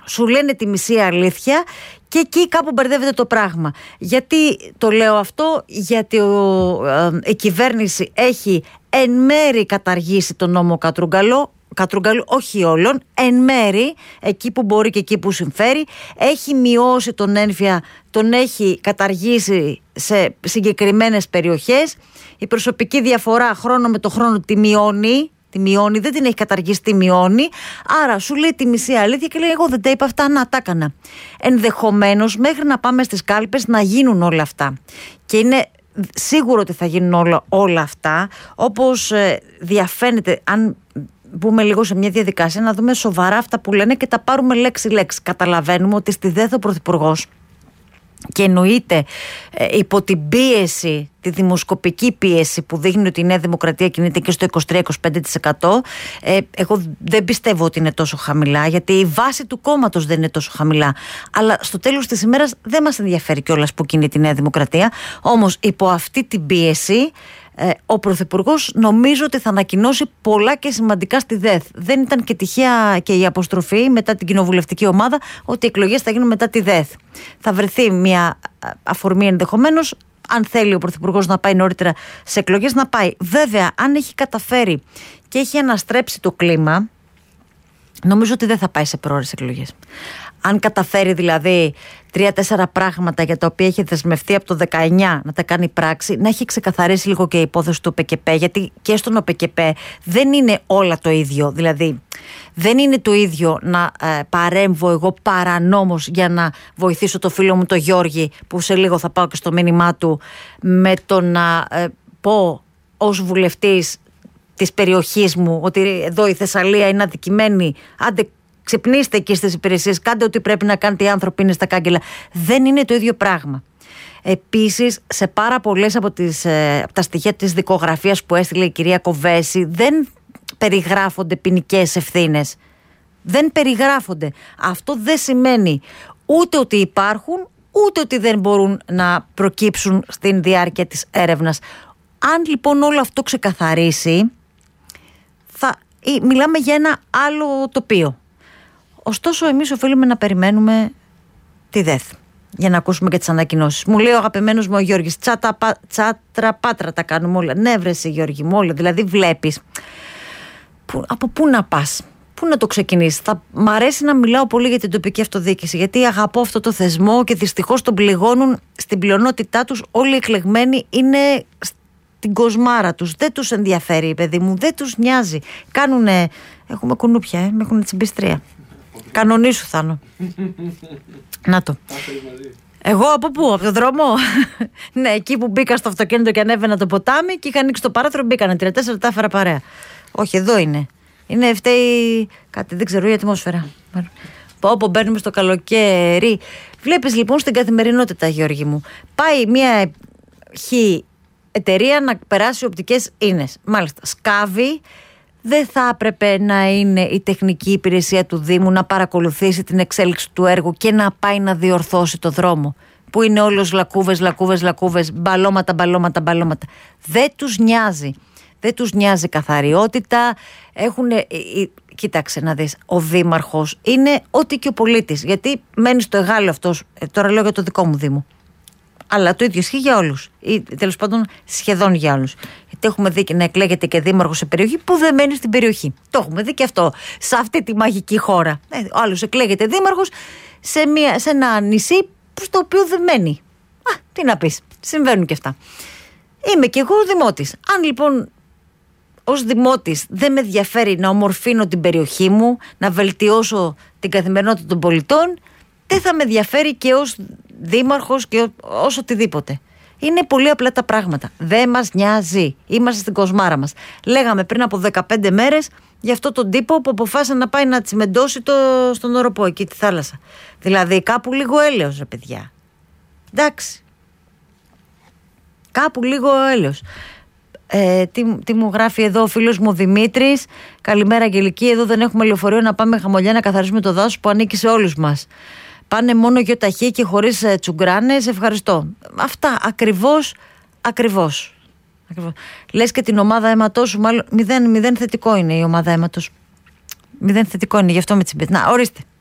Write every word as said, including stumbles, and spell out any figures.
σου λένε τη μισή αλήθεια και εκεί κάπου μπερδεύεται το πράγμα. Γιατί το λέω αυτό? Γιατί ο, ε, η κυβέρνηση έχει εν μέρη καταργήσει τον νόμο Κατρούγκαλο, Κατρούγκαλου, όχι όλων, εν μέρη, εκεί που μπορεί και εκεί που συμφέρει, έχει μειώσει τον ένφια, τον έχει καταργήσει σε συγκεκριμένες περιοχές. Η προσωπική διαφορά χρόνο με το χρόνο τη μειώνει, τη μειώνει, δεν την έχει καταργήσει, τη μειώνει. Άρα σου λέει τη μισή αλήθεια και λέει εγώ δεν τα είπα αυτά, να τα έκανα. Ενδεχομένως μέχρι να πάμε στις κάλπες να γίνουν όλα αυτά. Και είναι σίγουρο ότι θα γίνουν όλα, όλα αυτά, όπως ε, διαφαίνεται, αν μπούμε λίγο σε μια διαδικασία να δούμε σοβαρά αυτά που λένε και τα πάρουμε λέξη-λέξη. Καταλαβαίνουμε ότι στη ΔΕΘ ο Πρωθυπουργός, και εννοείται ε, υπό την πίεση, τη δημοσκοπική πίεση που δείχνει ότι η Νέα Δημοκρατία κινείται και στο είκοσι τρία με είκοσι πέντε τοις εκατό, ε, εγώ δεν πιστεύω ότι είναι τόσο χαμηλά, γιατί η βάση του κόμματος δεν είναι τόσο χαμηλά. Αλλά στο τέλος της ημέρας δεν μας ενδιαφέρει κιόλας που κινείται η Νέα Δημοκρατία. Όμως υπό αυτή την πίεση, Ε, ο Πρωθυπουργός νομίζω ότι θα ανακοινώσει πολλά και σημαντικά στη ΔΕΘ. Δεν ήταν και τυχαία και η αποστροφή μετά την κοινοβουλευτική ομάδα ότι οι εκλογές θα γίνουν μετά τη ΔΕΘ. Θα βρεθεί μια αφορμή ενδεχομένως, αν θέλει ο Πρωθυπουργός να πάει νωρίτερα σε εκλογές, να πάει. Βέβαια, αν έχει καταφέρει και έχει αναστρέψει το κλίμα, νομίζω ότι δεν θα πάει σε πρόορες εκλογές. Αν καταφέρει δηλαδή τρία-τέσσερα πράγματα για τα οποία έχει δεσμευτεί από το δεκαεννιά να τα κάνει πράξη, να έχει ξεκαθαρίσει λίγο και η υπόθεση του ΟΠΕΚΕΠΕ, γιατί και στον ΟΠΕΚΕΠΕ δεν είναι όλα το ίδιο. Δηλαδή, δεν είναι το ίδιο να ε, παρέμβω εγώ παρανόμως για να βοηθήσω το φίλο μου το Γιώργη, που σε λίγο θα πάω και στο μήνυμά του, με το να ε, πω ως βουλευτής της περιοχής μου ότι εδώ η Θεσσαλία είναι αδικημένη, άντε ξυπνήστε εκεί στις υπηρεσίες, κάντε ό,τι πρέπει να κάνετε, οι άνθρωποι είναι στα κάγκελα. Δεν είναι το ίδιο πράγμα. Επίσης, σε πάρα πολλές από, τις, από τα στοιχεία της δικογραφίας που έστειλε η κυρία Κοβέση δεν περιγράφονται ποινικές ευθύνες. Δεν περιγράφονται. Αυτό δεν σημαίνει ούτε ότι υπάρχουν, ούτε ότι δεν μπορούν να προκύψουν στην διάρκεια της έρευνας. Αν λοιπόν όλο αυτό ξεκαθαρίσει, θα μιλάμε για ένα άλλο τοπίο. Ωστόσο, εμείς οφείλουμε να περιμένουμε τη ΔΕΘ για να ακούσουμε και τις ανακοινώσεις. Μου λέει ο αγαπημένος μου ο Γιώργης, τσάτα, τσάτρα πάτρα τα κάνουμε όλα. Ναι, βρε εσύ Γιώργη μου, όλα. Δηλαδή βλέπεις που, από πού να πας, πού να το ξεκινήσεις. Θα μ' αρέσει να μιλάω πολύ για την τοπική αυτοδιοίκηση, γιατί αγαπώ αυτό το θεσμό και δυστυχώς τον πληγώνουν στην πλειονότητά τους. Όλοι οι εκλεγμένοι είναι στην κοσμάρα τους. Δεν τους ενδιαφέρει, παιδί μου, δεν τους νοιάζει. Κάνουνε, έχουμε κουνούπια, ε, με έχουν τσιμπιστρία. Κανονίσου, Θάνο. Να το. Εγώ από πού, από τον δρόμο? Ναι, εκεί που μπήκα στο αυτοκίνητο και ανέβαινα το ποτάμι και είχα ανοίξει το παράθυρο, μπήκανε τρία τέσσερα, τα έφερα παρέα. Όχι, εδώ είναι. Είναι φταίει κάτι, δεν ξέρω, η ατμόσφαιρα. Όπου μπαίνουμε στο καλοκαίρι. Βλέπεις λοιπόν στην καθημερινότητα, Γιώργη μου, πάει μια χι εταιρεία να περάσει οπτικές ίνες. Μάλιστα, σκάβει. Δεν θα έπρεπε να είναι η τεχνική υπηρεσία του Δήμου να παρακολουθήσει την εξέλιξη του έργου και να πάει να διορθώσει το δρόμο, που είναι όλος λακκούβες, λακκούβες, λακκούβες, μπαλώματα, μπαλώματα, μπαλώματα. Δεν τους νοιάζει. Δεν τους νοιάζει καθαριότητα. Έχουν, κοίταξε να δεις, ο δήμαρχος είναι ό,τι και ο πολίτης. Γιατί μένει στο εγάλιο αυτός, τώρα λέω για το δικό μου Δήμο. Αλλά το ίδιο ισχύει για όλους, ή τέλος πάντων σχεδόν για όλους. Γιατί έχουμε δει και να εκλέγεται και δήμαρχος σε περιοχή που δεν μένει στην περιοχή. Το έχουμε δει και αυτό σε αυτή τη μαγική χώρα. Ε, ο άλλος εκλέγεται δήμαρχος σε, μια, σε ένα νησί στο οποίο δεν μένει. Α, τι να πεις, συμβαίνουν και αυτά. Είμαι κι εγώ δημότης. Αν λοιπόν ως δημότης δεν με ενδιαφέρει να ομορφύνω την περιοχή μου, να βελτιώσω την καθημερινότητα των πολιτών, δεν θα με ενδιαφέρει και ως δήμαρχος και ως οτιδήποτε. Είναι πολύ απλά τα πράγματα. Δεν μας νοιάζει. Είμαστε στην κοσμάρα μας. Λέγαμε πριν από δεκαπέντε μέρες για αυτό τον τύπο που αποφάσισε να πάει να τσιμεντώσει το, στον Οροπό, εκεί τη θάλασσα. Δηλαδή κάπου λίγο έλεος, ρε παιδιά. Εντάξει. Κάπου λίγο έλεος. Ε, τι, τι μου γράφει εδώ ο φίλος μου ο Δημήτρης. Καλημέρα Αγγελική, εδώ δεν έχουμε λεωφορείο να πάμε Χαμολιά να καθαρίσουμε το δάσος που ανήκει σε όλους μας. Πάνε μόνο γεωταχή και χωρίς ε, τσουγκράνες. Ευχαριστώ. Αυτά ακριβώς, ακριβώς. ακριβώς. Λες και την ομάδα αίματος σου, μάλλον μηδέν, μηδέν θετικό είναι η ομάδα αίματος. Μηδέν θετικό είναι, γι' αυτό με τσιμπեց. Να, ορίστε.